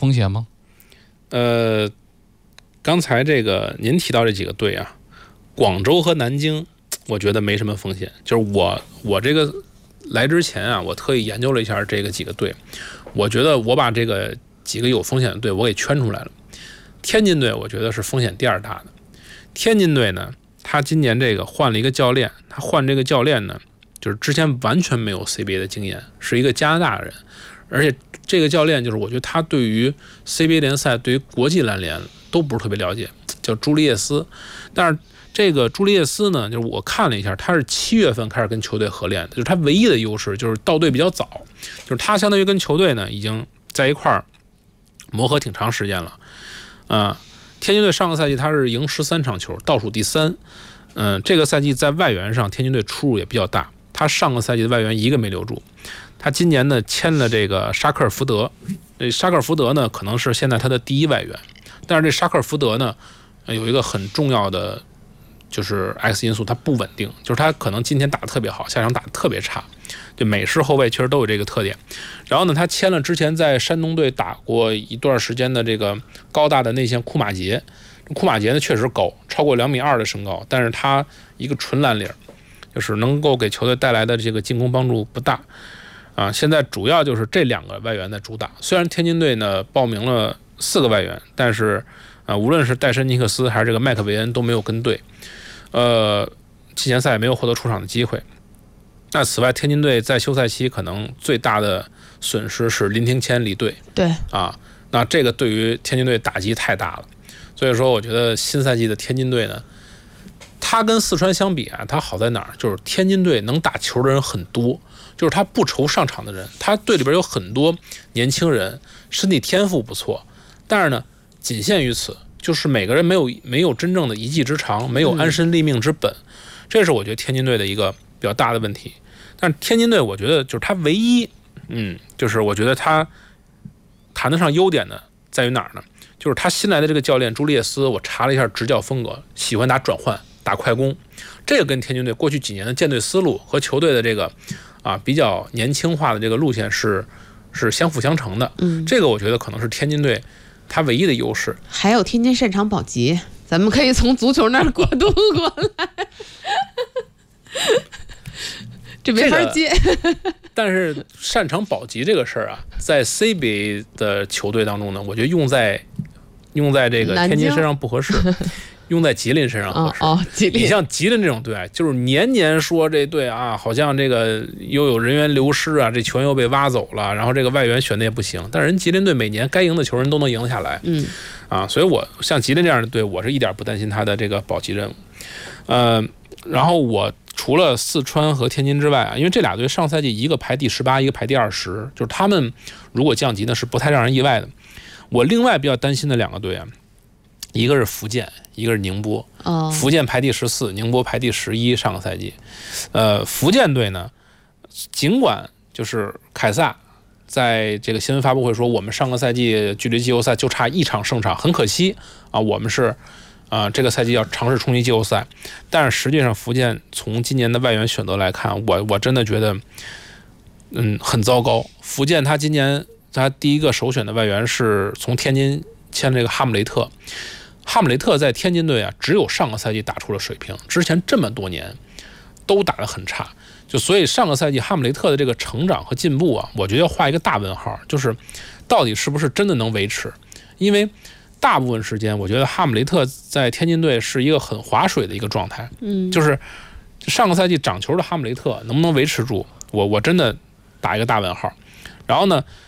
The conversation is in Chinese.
风险吗？ 刚才这个您提到这几个队啊，广州和南京，我觉得没什么风险。就是我这个来之前啊，我特意研究了一下这个几个队，我觉得我把这个几个有风险的队我给圈出来了。天津队我觉得是风险第二大的。天津队呢，他今年这个换了一个教练，他换这个教练呢，就是之前完全没有 CBA 的经验，是一个加拿大人，而且这个教练就是我觉得他对于 CBA 联赛、对于国际篮联都不是特别了解，叫朱利叶斯。但是这个朱利叶斯呢，就是我看了一下，他是7月份开始跟球队合练的，就是他唯一的优势就是到队比较早，就是他相当于跟球队呢已经在一块儿磨合挺长时间了。天津队上个赛季他是赢13场球，倒数第3。这个赛季在外援上天津队出入也比较大，他上个赛季的外援一个没留住。他今年呢签了这个沙克尔福德，这沙克尔福德呢可能是现在他的第一外援，但是这沙克尔福德呢有一个很重要的就是 X 因素，他不稳定，就是他可能今天打得特别好，下场打得特别差，就美式后卫确实都有这个特点。然后呢，他签了之前在山东队打过一段时间的这个高大的内线库马杰。库马杰呢确实高，超过2.2米的身高，但是他一个纯蓝领，就是能够给球队带来的这个进攻帮助不大。现在主要就是这2个外援在主打。虽然天津队呢报名了4个外援，但是无论是戴森尼克斯还是这个麦克维恩都没有跟队，季前赛也没有获得出场的机会。那此外，天津队在休赛期可能最大的损失是林庭谦离队。 对那这个对于天津队打击太大了。所以说，我觉得新赛季的天津队呢，他跟四川相比啊，他好在哪儿？就是天津队能打球的人很多，就是他不愁上场的人，他队里边有很多年轻人，身体天赋不错，但是呢，仅限于此，就是每个人没有真正的一技之长，没有安身立命之本，这是我觉得天津队的一个比较大的问题。但是天津队，我觉得就是他唯一，就是我觉得他谈得上优点的在于哪儿呢？就是他新来的这个教练朱利叶斯，我查了一下执教风格，喜欢打转换、打快攻，这个跟天津队过去几年的建队思路和球队的这个比较年轻化的这个路线是相辅相成的。这个我觉得可能是天津队他唯一的优势。 还有天津擅长保级，咱们可以从足球那儿过渡过来。这没法接。 但是擅长保级这个事儿啊，在 CBA 的球队当中呢，我觉得用在这个天津身上不合适，用在吉林身上合适。 吉林， 你像吉林这种队，就是年年说这队好像这个又有人员流失啊，这球员又被挖走了，然后这个外援选的也不行，但是人吉林队每年该赢的球人都能赢下来。所以我像吉林这样的队，我是一点不担心他的这个保级任务。然后我除了四川和天津之外因为这俩队上赛季一个排第18，一个排第20，就是他们如果降级呢是不太让人意外的。我另外比较担心的2个队一个是福建，一个是宁波。福建排第14，宁波排第11，上个赛季。福建队呢，尽管就是凯撒在这个新闻发布会说，我们上个赛季距离季后赛就差1场胜场，很可惜我们是这个赛季要尝试冲击季后赛，但是实际上福建从今年的外援选择来看，我真的觉得很糟糕。福建他今年他第一个首选的外援是从天津签这个哈姆雷特。哈姆雷特在天津队只有上个赛季打出了水平，之前这么多年都打得很差，所以上个赛季哈姆雷特的这个成长和进步我觉得要画一个大问号，就是到底是不是真的能维持？因为大部分时间我觉得哈姆雷特在天津队是一个很划水的一个状态，就是上个赛季掌球的哈姆雷特能不能维持住，我真的打一个大问号。然后呢，